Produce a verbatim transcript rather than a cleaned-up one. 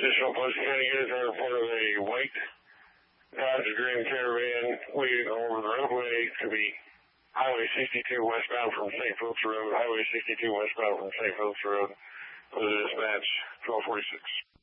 Additional Posey County units are in front of a white Dodge Grand Caravan waiting over the roadway to be Highway sixty-two westbound from Saint Phillips Road, Highway sixty-two westbound from Saint Phillips Road, for the dispatch twelve forty-six.